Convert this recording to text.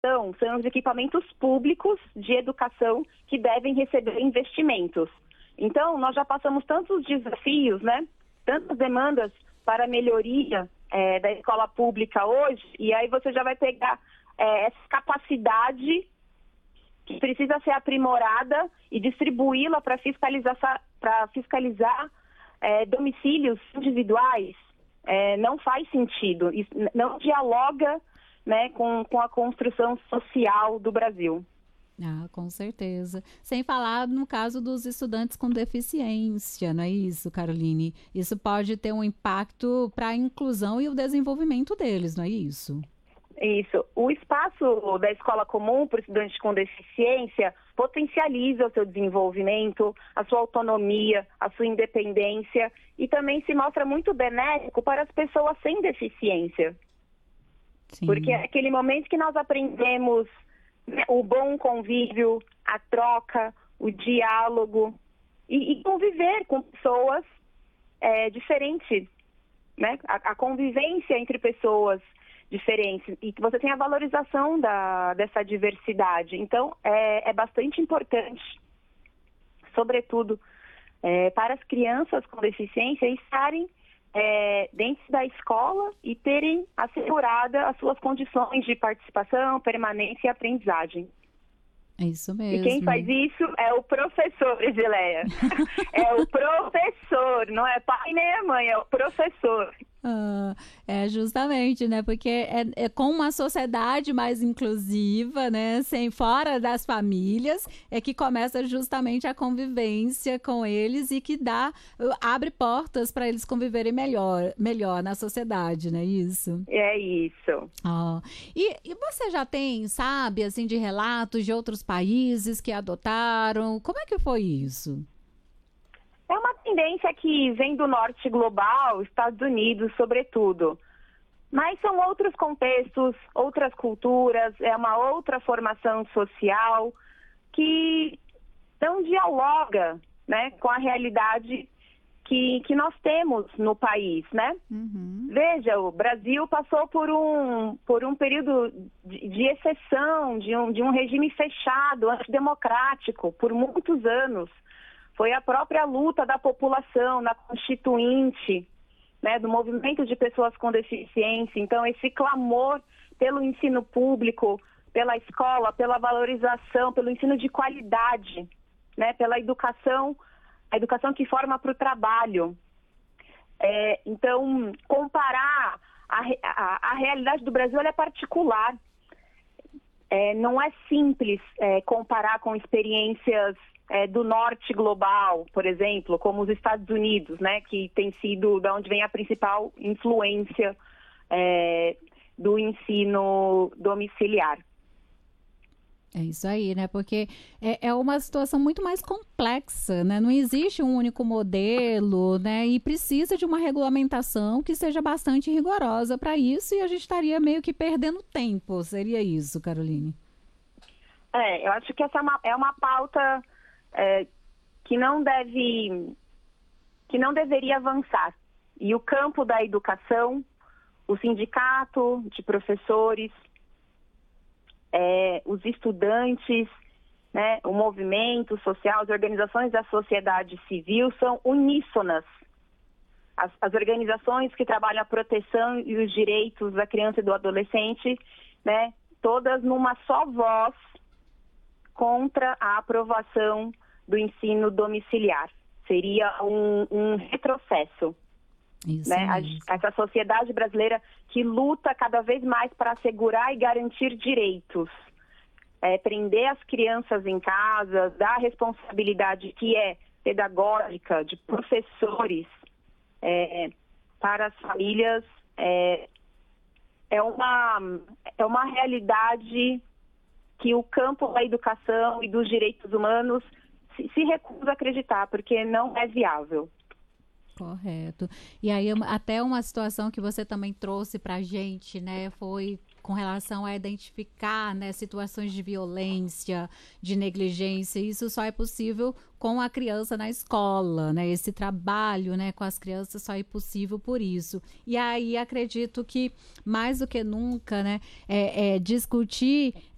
são os equipamentos públicos de educação que devem receber investimentos. Então, nós já passamos tantos desafios, né? Tantas demandas para a melhoria da escola pública hoje, e aí você já vai pegar essa capacidade que precisa ser aprimorada e distribuí-la para fiscalizar domicílios individuais. Não faz sentido, isso não dialoga, né, com a construção social do Brasil. Ah, com certeza. Sem falar no caso dos estudantes com deficiência, não é isso, Caroline? Isso pode ter um impacto para a inclusão e o desenvolvimento deles, não é isso? Isso. O espaço da escola comum para o estudante com deficiência potencializa o seu desenvolvimento, a sua autonomia, a sua independência e também se mostra muito benéfico para as pessoas sem deficiência. Sim. Porque é aquele momento que nós aprendemos o bom convívio, a troca, o diálogo e conviver com pessoas diferentes, né? A convivência entre pessoas diferentes e que você tem a valorização dessa diversidade. Então, é bastante importante, sobretudo para as crianças com deficiência, estarem dentro da escola e terem assegurada as suas condições de participação, permanência e aprendizagem. É isso mesmo. E quem faz isso é o professor, Edileia. É o professor, não é pai nem a mãe, é o professor. Justamente, né? Porque é com uma sociedade mais inclusiva, né? Fora das famílias, é que começa justamente a convivência com eles e que abre portas para eles conviverem melhor na sociedade, não é isso? É isso. E você já tem, sabe, assim, de relatos de outros países que adotaram? Como é que foi isso? É uma tendência que vem do norte global, Estados Unidos, sobretudo. Mas são outros contextos, outras culturas, é uma outra formação social que não dialoga, né, com a realidade que nós temos no país, né? Uhum. Veja, o Brasil passou por um período de exceção, de um regime fechado, antidemocrático, por muitos anos. Foi a própria luta da população na Constituinte, né, do movimento de pessoas com deficiência. Então, esse clamor pelo ensino público, pela escola, pela valorização, pelo ensino de qualidade, né, pela educação, a educação que forma para o trabalho. Então, comparar a realidade do Brasil é particular. Não é simples comparar com experiências do norte global, por exemplo, como os Estados Unidos, né, que tem sido da onde vem a principal influência do ensino domiciliar. É isso aí, né? Porque é uma situação muito mais complexa, né? Não existe um único modelo, né? E precisa de uma regulamentação que seja bastante rigorosa para isso e a gente estaria meio que perdendo tempo. Seria isso, Caroline? Eu acho que essa é uma pauta que não deveria avançar. E o campo da educação, o sindicato de professores, os estudantes, né, o movimento social, as organizações da sociedade civil são uníssonas. As organizações que trabalham a proteção e os direitos da criança e do adolescente, né, todas numa só voz contra a aprovação do ensino domiciliar. Seria um retrocesso. Isso, né? Essa sociedade brasileira que luta cada vez mais para assegurar e garantir direitos. Prender as crianças em casa, dar responsabilidade que é pedagógica, de professores, para as famílias, é uma realidade que o campo da educação e dos direitos humanos se recusa a acreditar, porque não é viável. Correto. E aí até uma situação que você também trouxe para a gente, né, foi com relação a identificar, né, situações de violência, de negligência. Isso só é possível com a criança na escola, né? Esse trabalho, né, com as crianças só é possível por isso. E aí acredito que mais do que nunca, né, discutir